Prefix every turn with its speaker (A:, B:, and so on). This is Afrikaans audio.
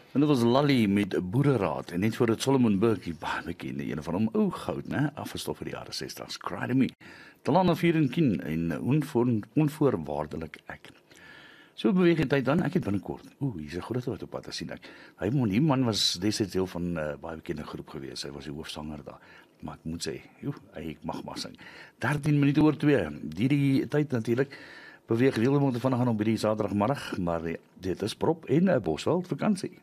A: En dit was Lally met Boereraad en net voor dit Solomon Burke, baie bekende een van hom ou goud, né, afgestof vir die jare 60's. Cry to me. Talana vier en kin en onvoorwaardelik ek. So beweeg die tyd dan, ek het binnekort. Hier's 'n groot wat op pad, sien ek. Die man was destyds deel van 'n baie bekende groep gewees. Hy was die hoofsanger daar. Maar ek moet sê, hy mag maar sing. 13 minute oor 2. Die tyd natuurlik beweeg heeltemal te vinnig aan op hierdie Saterdagmiddag, maar dit is prop en 'n Bosveld vakansie.